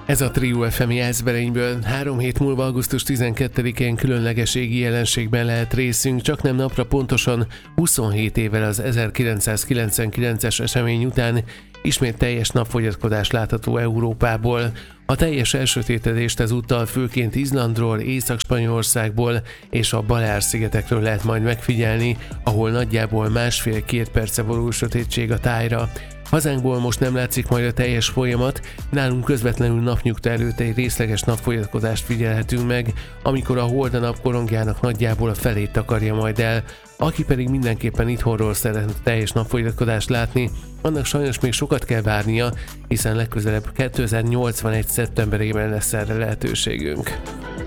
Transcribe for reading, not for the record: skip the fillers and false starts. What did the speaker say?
Ez a Trio FM Jászberényből. 3 hét múlva augusztus 12-én különleges égi jelenségben lehet részünk, csaknem napra pontosan 27 évvel az 1999-es esemény után ismét teljes napfogyatkozás látható Európából. A teljes elsötétedést ezúttal főként Izlandról, Észak-Spanyolországból és a Baleár-szigetekről lehet majd megfigyelni, ahol nagyjából 1,5-2 perce borul sötétség a tájra. Hazánkból most nem látszik majd a teljes folyamat, nálunk közvetlenül napnyugta előtt egy részleges napfogyatkozást figyelhetünk meg, amikor a hold a nap korongjának nagyjából a felét takarja majd el. Aki pedig mindenképpen itthonról szeretne teljes napfogyatkozást látni, annak sajnos még sokat kell várnia, hiszen legközelebb 2081. szeptemberében lesz erre lehetőségünk.